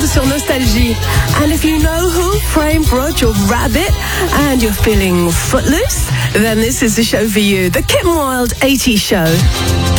sur Nostalgie. And if you know who framed Roger Rabbit and you're feeling footloose, then this is the show for you. The Kim Wilde 80s Show.